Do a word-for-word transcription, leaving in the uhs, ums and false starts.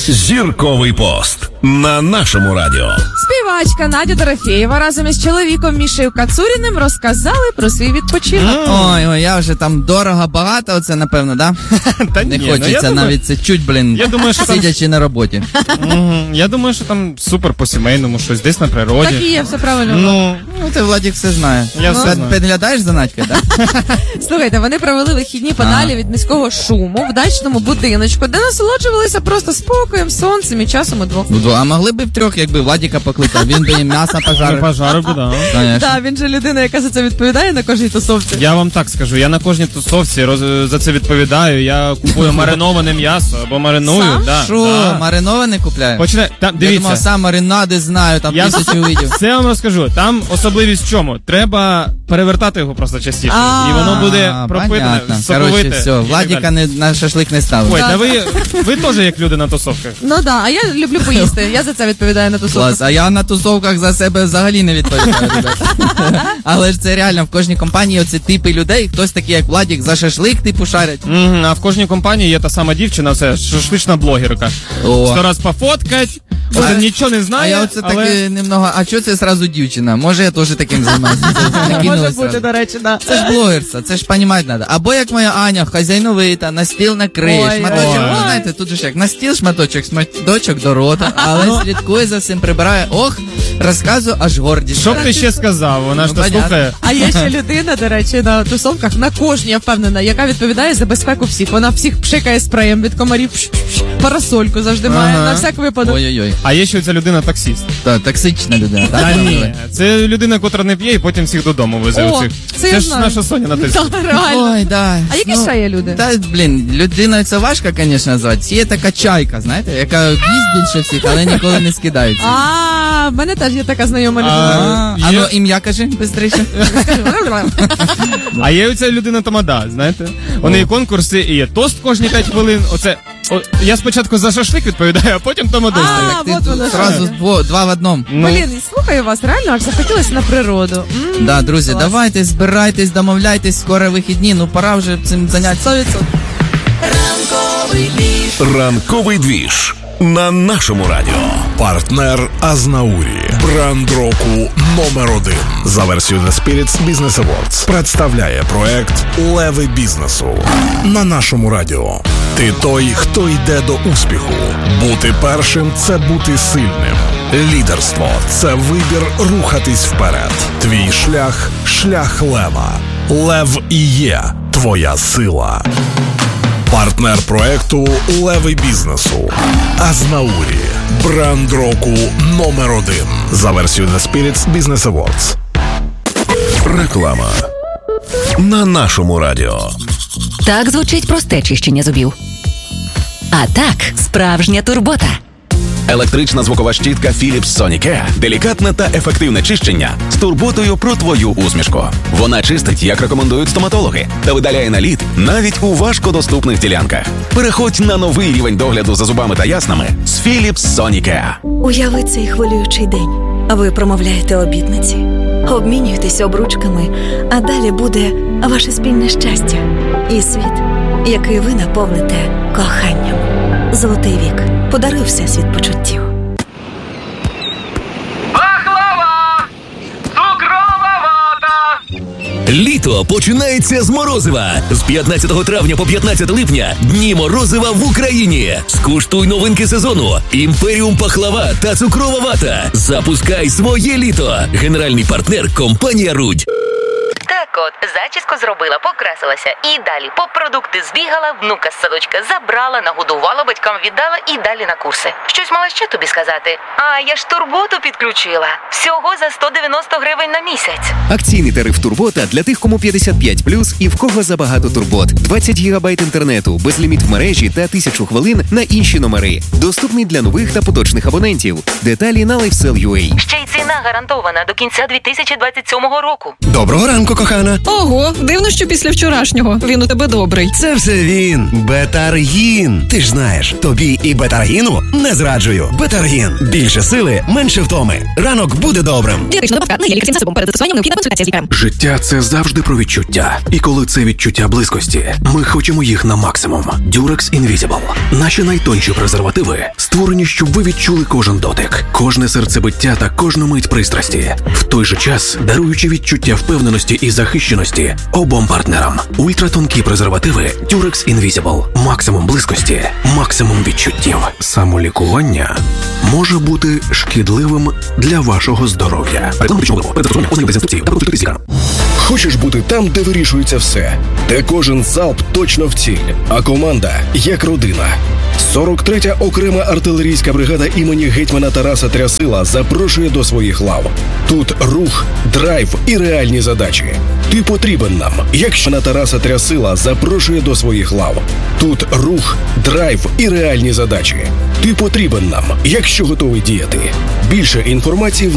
Зірковий пост на нашому радіо. Співачка Надя Дорофєєва разом із чоловіком Мішею Кацуріним розказали про свій відпочинок. Ой, ой, я вже там дорого, багато, оце напевно, да? Та Не ні, хочеться ну, я навіть це чуть, блін, я думаю, що там- сидячи на роботі. Мгм. Я думаю, що там супер по-сімейному, щось десь на природі. Так і є, все правильно. Ну, Ну, ти, Владик, все знає. Я все Під- знаю. Підглядаєш за Надькою, так? Слухайте, вони провели вихідні подалі від міського шуму в дачному будиночку, де насолоджувалися просто спокоєм, сонцем і часом удвох. Ну, а могли б втрьох, якби Владика покликав, він би їм м'ясо пожарив. пожарив би, да. Конечно. Так, він же людина, яка за це відповідає на кожній тусовці. Я вам так скажу, я на кожній тусовці роз... за це відповідаю. Я купую мариноване м'ясо або мариную. Сам? Да, Що, да. мариноване купляє? Почне... Там, Я дивіться. думав, сам маринади знаю, там Я тисячу видів. все вам розкажу. Там особливість в чому? Треба перевертати його просто частіше. А, І воно буде А, пропитане, понятно. соковите. Короче, все, і так Владика далі. не, на шашлик не ставив. Ой, та ви, ви теж як люди на тусовках. Ну так, да, а я люблю поїсти, я за це відповідаю на тусовках. Клас, а я на тусовках за себе взагалі не відповідаю, ребята. Але ж це реально, в кожній компанії оці типи людей, хтось такий, як Владик, за шашлик типу шарять. Мгм, а в кожній компанії є та сама дівчина, це шашлична блогерка. О. Сто раз пофоткать, вона нічого не А знає, я оце але... таки немного, а чого це зразу дівчина? Може я теж таким займаюся? Може бути, до речі, да. Це ж блогерство, це ж понімати треба. Або як моя Аня, хазяйновита, на стіл накриє, Ой, шматочок. ой. Ну, знаєте, тут же ж як, на стіл шматочок, шматочок до рота, але слідкує за всім, прибирає. Ох, розказую, аж гордість. Що б ти ще сказав? Вона ж Ну, то понятно. слухає. А є ще людина, до речі, на тусовках, на кожній, я впевнена, яка відповідає за безпеку всіх. Вона всіх пшикає спреєм від комарів, пш-пш-пш, парасольку завжди має, Ага. на всяк випадок. Ой-ой-ой. А є ще ця людина таксіст. Та, токсична людина, так? Та ні, це людина, котра не п'є і потім всіх додому везе. О, оцих. це я Це ж знаю. наша Соня на тиску. Так, реально. Ой, да. А які Ну, ще є люди? Та, блін, людина це важко, звісно, назвати. Є така чайка, знаєте, яка їсть більше всіх, але ніколи не скидається. А, в мене теж є така знайома людина. А, а є- ну ім'я кажи, бистріше. А є оця людина тамада, знаєте? У неї конкурси і є тост кожні п'ять хвилин. Оце, о, я спочатку за шашлик відповідаю, а потім тамаду. А, Ти вот воно що. одразу дво- два в одному. Ну, Блін, і слухаю вас, реально аж захотілося на природу. М, Да, друзі, клас. давайте, збирайтесь, домовляйтесь, скоро вихідні, ну пора вже цим зайнятися. сто відсотків. Ранковий двіж на нашому радіо. Партнер Азнаурі. Бренд року номер один. За версією The Spirits Business Awards представляє проект Леви бізнесу на нашому радіо. Ти той, хто йде до успіху. Бути першим – це бути сильним. Лідерство – це вибір рухатись вперед. Твій шлях – шлях лева. Лев і є твоя сила. Партнер проекту Леви бізнесу. Азнаурі. Бренд року номер один. За версією The Spirits Business Awards. Реклама на нашому радіо. Так звучить просте чищення зубів. А так, справжня турбота. Електрична звукова щітка Philips Sonicare – делікатне та ефективне чищення з турботою про твою усмішку. Вона чистить, як рекомендують стоматологи, та видаляє наліт навіть у важкодоступних ділянках. Переходь на новий рівень догляду за зубами та яснами з Philips Sonicare. Уяви цей хвилюючий день. А ви промовляєте обітниці, обмінюєтесь обручками, а далі буде ваше спільне щастя і світ, який ви наповните коханням. Золотий вік. Подаруй всесвіт почуттів. Пахлава! Цукрова вата! Літо починається з морозива. З п'ятнадцятого травня по п'ятнадцяте липня дні морозива в Україні. Скуштуй новинки сезону. Імперіум пахлава та цукрова вата. Запускай своє літо. Генеральний партнер компанія Рудь. Так от, зачіску зробила, покрасилася. І далі по продукти збігала, внука з садочка забрала, нагодувала, батькам віддала і далі на курси. Щось мала ще тобі сказати? А, я ж турботу підключила. Всього за сто дев'яносто гривень на місяць. Акційний тариф Турбота для тих, кому п'ятдесят п'ять плюс і в кого забагато турбот. двадцять гігабайт інтернету, безліміт в мережі та тисячу хвилин на інші номери. Доступний для нових та поточних абонентів. Деталі на LifeSell.ua. Ще й ціна гарантована до кінця дві тисячі двадцять сьомого року. Доброго ранку, кохана. Гетьмана. Ого, дивно, що після вчорашнього він у тебе добрий. Це все він. Бетаргін. Ти ж знаєш, тобі і Бетаргіну не зраджую. Бетаргін. Більше сили, менше втоми. Ранок буде добрим. Дієтична добавка не є лікарським засобом. Перед застосуванням необхідна консультація з лікарем. Життя – це завжди про відчуття. І коли це відчуття близькості, ми хочемо їх на максимум. Durex Invisible. Наші найтонші презервативи створені, щоб ви відчули кожен дотик, кожне серцебиття та кожну мить пристрасті. В той же час даруючи відчуття впевненості і захищеності обом партнерам. Ультратонкі презервативи Durex Invisible. Максимум близькості, максимум відчуттів. Самолікування може бути шкідливим для вашого здоров'я. Реклама пічного впливу. Перед застосуванням ознайомтесь з інструкцією та продуктивний лікарем. Хочеш бути там, де вирішується все, де кожен залп точно в ціль, а команда як родина. сорок третя окрема артилерійська бригада імені гетьмана Тараса Трясила запрошує до своїх лав. Тут рух, драйв і реальні задачі. Ти потрібен нам, якщо на Тараса Трясила запрошує до своїх лав. Тут рух, драйв і реальні задачі. Ти потрібен нам, якщо готовий діяти. Більше інформації в